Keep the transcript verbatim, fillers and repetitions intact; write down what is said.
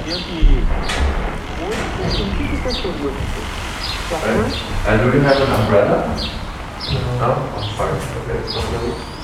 And do you have an umbrella? No. Oh, sorry. Okay.